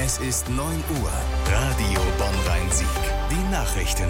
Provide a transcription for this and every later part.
Es ist 9 Uhr. Radio Bonn-Rhein-Sieg. Die Nachrichten.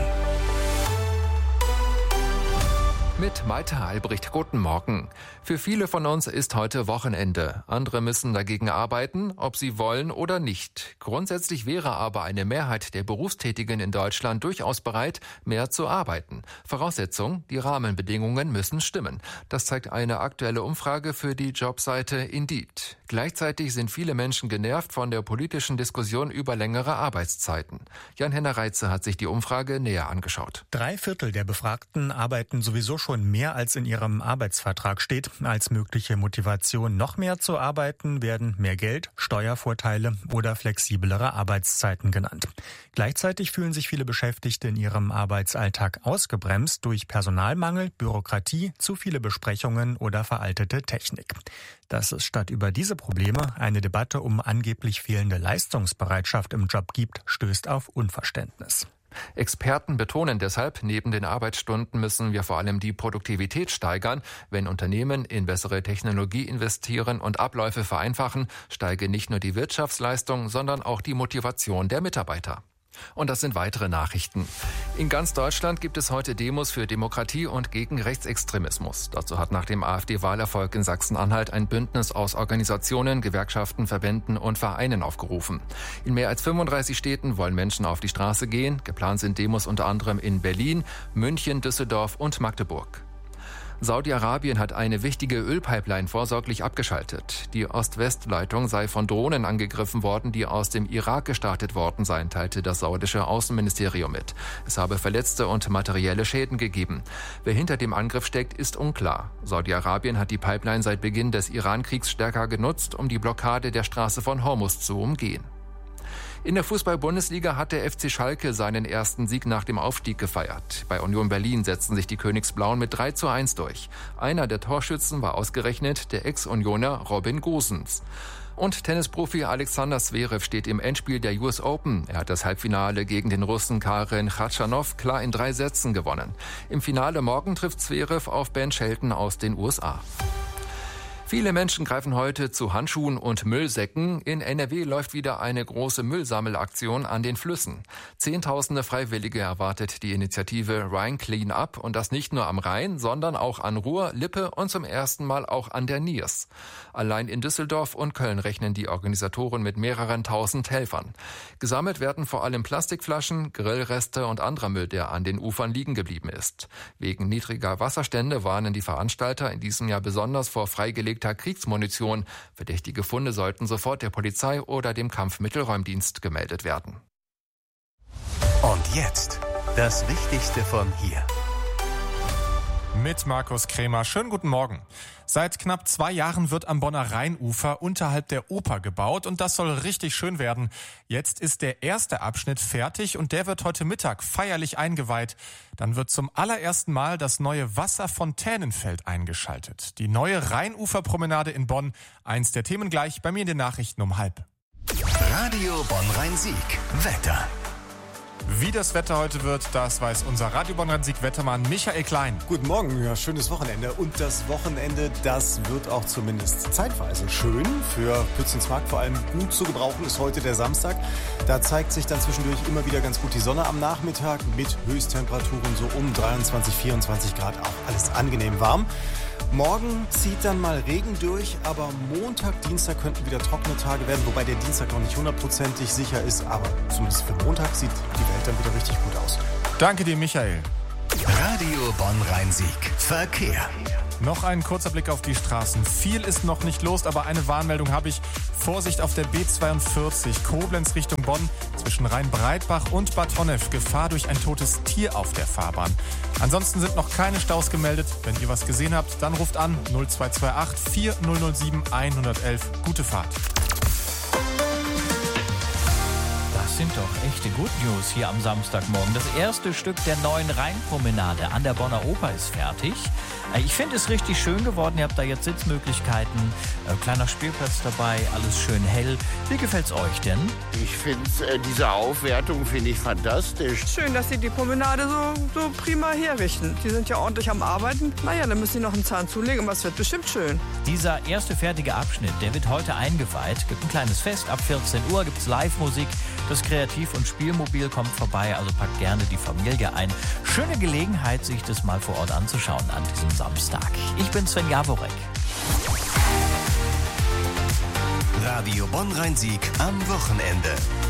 Mit Malte Albrecht, guten Morgen. Für viele von uns ist heute Wochenende. Andere müssen dagegen arbeiten, ob sie wollen oder nicht. Grundsätzlich wäre aber eine Mehrheit der Berufstätigen in Deutschland durchaus bereit, mehr zu arbeiten. Voraussetzung, die Rahmenbedingungen müssen stimmen. Das zeigt eine aktuelle Umfrage für die Jobseite Indeed. Gleichzeitig sind viele Menschen genervt von der politischen Diskussion über längere Arbeitszeiten. Jan-Henner Reitze hat sich die Umfrage näher angeschaut. 3/4 der Befragten arbeiten sowieso schon mehr, als in ihrem Arbeitsvertrag steht. Als mögliche Motivation, noch mehr zu arbeiten, werden mehr Geld, Steuervorteile oder flexiblere Arbeitszeiten genannt. Gleichzeitig fühlen sich viele Beschäftigte in ihrem Arbeitsalltag ausgebremst durch Personalmangel, Bürokratie, zu viele Besprechungen oder veraltete Technik. Dass es statt über diese Probleme eine Debatte um angeblich fehlende Leistungsbereitschaft im Job gibt, stößt auf Unverständnis. Experten betonen deshalb, neben den Arbeitsstunden müssen wir vor allem die Produktivität steigern. Wenn Unternehmen in bessere Technologie investieren und Abläufe vereinfachen, steige nicht nur die Wirtschaftsleistung, sondern auch die Motivation der Mitarbeiter. Und das sind weitere Nachrichten. In ganz Deutschland gibt es heute Demos für Demokratie und gegen Rechtsextremismus. Dazu hat nach dem AfD-Wahlerfolg in Sachsen-Anhalt ein Bündnis aus Organisationen, Gewerkschaften, Verbänden und Vereinen aufgerufen. In mehr als 35 Städten wollen Menschen auf die Straße gehen. Geplant sind Demos unter anderem in Berlin, München, Düsseldorf und Magdeburg. Saudi-Arabien hat eine wichtige Ölpipeline vorsorglich abgeschaltet. Die Ost-West-Leitung sei von Drohnen angegriffen worden, die aus dem Irak gestartet worden seien, teilte das saudische Außenministerium mit. Es habe Verletzte und materielle Schäden gegeben. Wer hinter dem Angriff steckt, ist unklar. Saudi-Arabien hat die Pipeline seit Beginn des Iran-Kriegs stärker genutzt, um die Blockade der Straße von Hormuz zu umgehen. In der Fußball-Bundesliga hat der FC Schalke seinen ersten Sieg nach dem Aufstieg gefeiert. Bei Union Berlin setzten sich die Königsblauen mit 3:1 durch. Einer der Torschützen war ausgerechnet der Ex-Unioner Robin Gosens. Und Tennisprofi Alexander Zverev steht im Endspiel der US Open. Er hat das Halbfinale gegen den Russen Karen Khachanov klar in 3 Sätzen gewonnen. Im Finale morgen trifft Zverev auf Ben Shelton aus den USA. Viele Menschen greifen heute zu Handschuhen und Müllsäcken. In NRW läuft wieder eine große Müllsammelaktion an den Flüssen. Zehntausende Freiwillige erwartet die Initiative Rhine Clean Up und das nicht nur am Rhein, sondern auch an Ruhr, Lippe und zum ersten Mal auch an der Niers. Allein in Düsseldorf und Köln rechnen die Organisatoren mit mehreren tausend Helfern. Gesammelt werden vor allem Plastikflaschen, Grillreste und anderer Müll, der an den Ufern liegen geblieben ist. Wegen niedriger Wasserstände warnen die Veranstalter in diesem Jahr besonders vor freigelegten Kriegsmunition. Verdächtige Funde sollten sofort der Polizei oder dem Kampfmittelräumdienst gemeldet werden. Und jetzt das Wichtigste von hier. Mit Markus Krämer. Schönen guten Morgen. Seit knapp 2 Jahren wird am Bonner Rheinufer unterhalb der Oper gebaut und das soll richtig schön werden. Jetzt ist der erste Abschnitt fertig und der wird heute Mittag feierlich eingeweiht. Dann wird zum allerersten Mal das neue Wasserfontänenfeld eingeschaltet. Die neue Rheinuferpromenade in Bonn. Eins der Themen gleich bei mir in den Nachrichten um 12:30. Radio Bonn-Rhein-Sieg. Wetter. Wie das Wetter heute wird, das weiß unser Radio Bonn-Rhein-Sieg-Wettermann Michael Klein. Guten Morgen, ja, schönes Wochenende. Und das Wochenende, das wird auch zumindest zeitweise schön. Für Pützensmarkt vor allem gut zu gebrauchen ist heute der Samstag. Da zeigt sich dann zwischendurch immer wieder ganz gut die Sonne am Nachmittag mit Höchsttemperaturen so um 23, 24 Grad. Auch alles angenehm warm. Morgen zieht dann mal Regen durch, aber Montag, Dienstag könnten wieder trockene Tage werden, wobei der Dienstag noch nicht 100%ig sicher ist, aber zumindest für Montag sieht die Welt dann wieder richtig gut aus. Danke dir, Michael. Radio Bonn-Rhein-Sieg. Verkehr. Noch ein kurzer Blick auf die Straßen. Viel ist noch nicht los, aber eine Warnmeldung habe ich. Vorsicht auf der B42, Koblenz Richtung Bonn, zwischen Rhein-Breitbach und Bad Honnef. Gefahr durch ein totes Tier auf der Fahrbahn. Ansonsten sind noch keine Staus gemeldet. Wenn ihr was gesehen habt, dann ruft an 0228 4007 111. Gute Fahrt. Das sind doch echte Good News hier am Samstagmorgen. Das erste Stück der neuen Rheinpromenade an der Bonner Oper ist fertig. Ich finde es richtig schön geworden. Ihr habt da jetzt Sitzmöglichkeiten, kleiner Spielplatz dabei, alles schön hell. Wie gefällt's euch denn? Ich finde diese Aufwertung finde ich fantastisch. Schön, dass sie die Promenade so prima herrichten. Die sind ja ordentlich am Arbeiten. Naja, dann müssen sie noch einen Zahn zulegen, aber es wird bestimmt schön. Dieser erste fertige Abschnitt, der wird heute eingeweiht. Gibt ein kleines Fest. Ab 14 Uhr gibt's Live-Musik. Das Kreativ- und Spielmobil kommt vorbei, also packt gerne die Familie ein. Schöne Gelegenheit, sich das mal vor Ort anzuschauen an diesem Samstag. Ich bin Sven Jaworek. Radio Bonn-Rhein-Sieg am Wochenende.